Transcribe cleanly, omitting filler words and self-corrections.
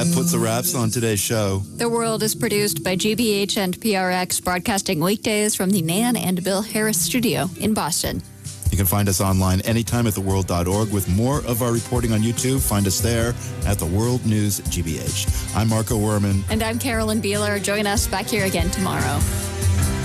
that puts a wraps on today's show. The World is produced by GBH and PRX, broadcasting weekdays from the Nan and Bill Harris studio in Boston. You can find us online anytime at theworld.org with more of our reporting on YouTube. Find us there at The World News GBH. I'm Marco Werman. And I'm Carolyn Beeler. Join us back here again tomorrow.